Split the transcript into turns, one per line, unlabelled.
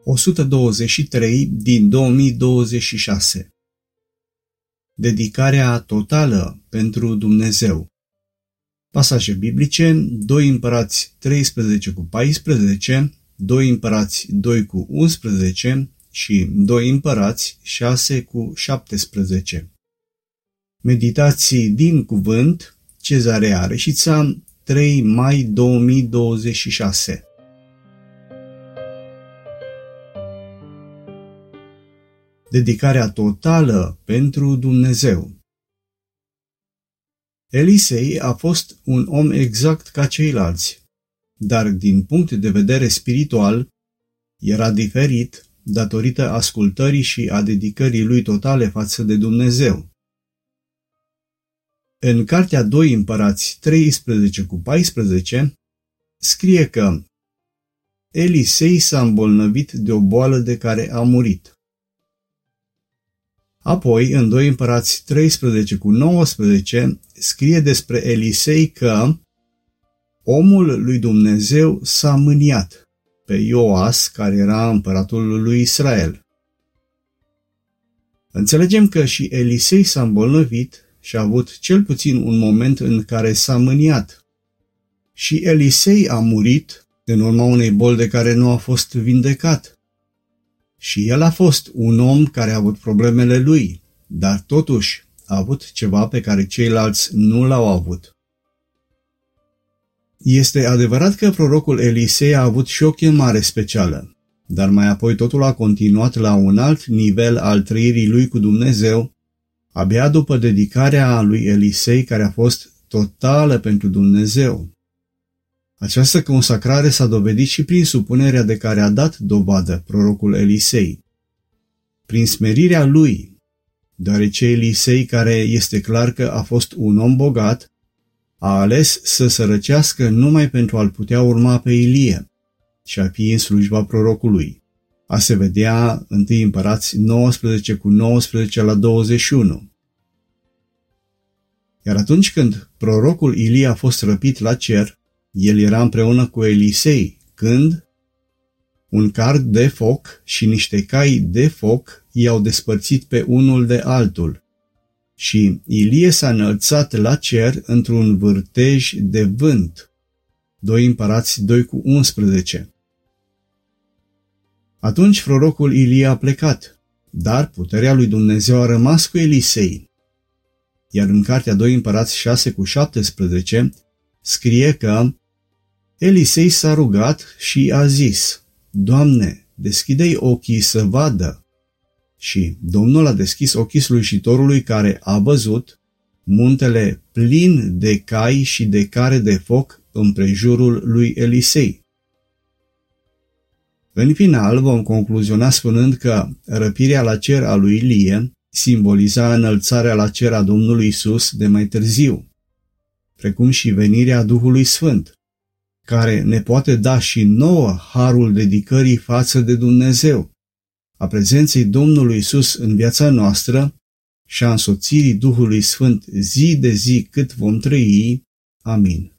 123 din 2026. Dedicarea totală pentru Dumnezeu. Pasaje biblice: 2 Împărați 13:14, 2 Împărați 2:11 și 2 Împărați 6:17. Meditații din cuvânt, Cezarea Reșița, 3 mai 2026. Dedicarea totală pentru Dumnezeu. Elisei a fost un om exact ca ceilalți, dar din punct de vedere spiritual era diferit datorită ascultării și a dedicării lui totale față de Dumnezeu. În cartea 2 Împărați 13:14 scrie că Elisei s-a îmbolnăvit de o boală de care a murit. Apoi, în 2 Împărați 13:19 scrie despre Elisei că omul lui Dumnezeu s-a mâniat pe Ioas, care era împăratul lui Israel. Înțelegem că și Elisei s-a îmbolnăvit și a avut cel puțin un moment în care s-a mâniat. Și Elisei a murit în urma unei boli de care nu a fost vindecat. Și el a fost un om care a avut problemele lui, dar totuși a avut ceva pe care ceilalți nu l-au avut. Este adevărat că prorocul Elisei a avut și o chemare specială, dar mai apoi totul a continuat la un alt nivel al trăirii lui cu Dumnezeu, abia după dedicarea lui Elisei, care a fost totală pentru Dumnezeu. Această consacrare s-a dovedit și prin supunerea de care a dat dovadă prorocul Elisei. Prin smerirea lui, deoarece Elisei, care este clar că a fost un om bogat, a ales să sărăcească numai pentru a-l putea urma pe Ilie și a fi în slujba prorocului. A se vedea 1 Împărați 19:19-21. Iar atunci când prorocul Ilie a fost răpit la cer, el era împreună cu Elisei, când un card de foc și niște cai de foc i-au despărțit pe unul de altul. Și Ilie s-a înălțat la cer într-un vârtej de vânt. 2 Împărați 2:11. Atunci prorocul Ilie a plecat, dar puterea lui Dumnezeu a rămas cu Elisei. Iar în cartea 2 Împărați 6:17 scrie că Elisei s-a rugat și a zis: Doamne, deschide-i ochii să vadă. Și Domnul a deschis ochii slujitorului, care a văzut muntele plin de cai și de care de foc împrejurul lui Elisei. În final vom concluziona spunând că răpirea la cer a lui Ilie simboliza înălțarea la cer a Domnului Isus de mai târziu, precum și venirea Duhului Sfânt, care ne poate da și nouă harul dedicării față de Dumnezeu, a prezenței Domnului Isus în viața noastră și a însoțirii Duhului Sfânt zi de zi cât vom trăi. Amin.